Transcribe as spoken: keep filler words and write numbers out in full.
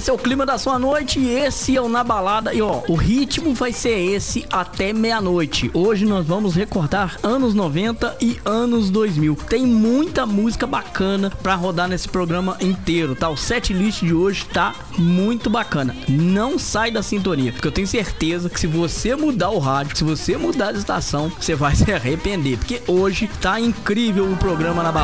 Esse é o clima da sua noite e esse é o Na Balada. E ó, o ritmo vai ser esse até meia-noite. Hoje nós vamos recordar anos noventa e anos dois mil. Tem muita música bacana pra rodar nesse programa inteiro, tá? O set list de hoje tá muito bacana. Não sai da sintonia, porque eu tenho certeza que se você mudar o rádio, se você mudar de estação, você vai se arrepender, porque hoje tá incrível o programa Na Balada.